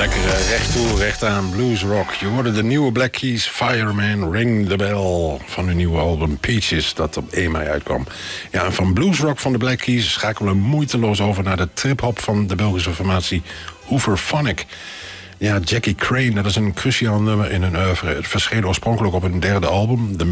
Lekkere recht toe, recht aan bluesrock. Je hoorde de nieuwe Black Keys, Fireman, Ring the Bell... van hun nieuwe album Peaches, dat op 1 mei uitkwam. Ja, en van bluesrock van de Black Keys schakelen we moeiteloos over... naar de trip-hop van de Belgische formatie Hooverphonic. Ja, Jackie Crane, dat is een cruciaal nummer in hun oeuvre. Het verscheen oorspronkelijk op hun derde album...